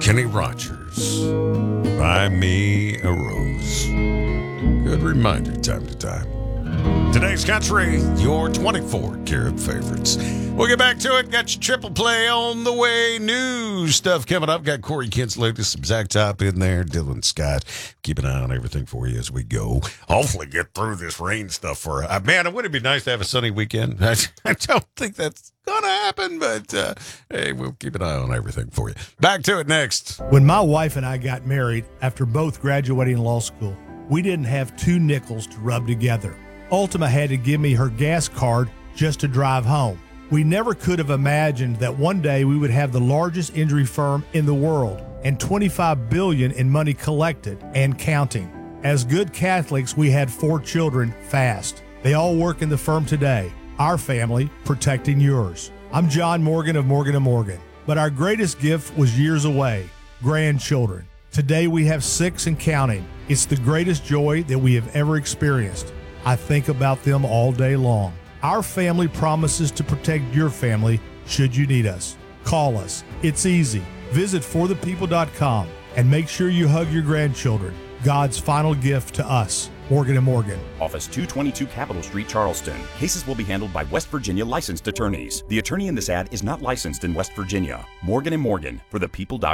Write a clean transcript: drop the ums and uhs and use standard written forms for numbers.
Kenny Rogers, Buy Me a Rose. Good reminder time to time. Today's country, your 24-karat favorites. We'll get back to it. Got your triple play on the way. New stuff coming up. Got Corey Kent's latest, some Zach Top in there. Dylan Scott. Keep an eye on everything for you as we go. Hopefully get through this rain stuff for man, wouldn't it be nice to have a sunny weekend? I don't think that's going to happen, but hey, we'll keep an eye on everything for you. Back to it next. When my wife and I got married, after both graduating law school, we didn't have 2 nickels to rub together. Ultima had to give me her gas card just to drive home. We never could have imagined that one day we would have the largest injury firm in the world and $25 billion in money collected and counting. As good Catholics, we had 4 children fast. They all work in the firm today. Our family protecting yours. I'm John Morgan of Morgan & Morgan, but our greatest gift was years away, grandchildren. Today we have 6 and counting. It's the greatest joy that we have ever experienced. I think about them all day long. Our family promises to protect your family should you need us. Call us. It's easy. Visit forthepeople.com and make sure you hug your grandchildren. God's final gift to us. Morgan & Morgan. Office 222 Capitol Street, Charleston. Cases will be handled by West Virginia licensed attorneys. The attorney in this ad is not licensed in West Virginia. Morgan & Morgan, forthepeople.com.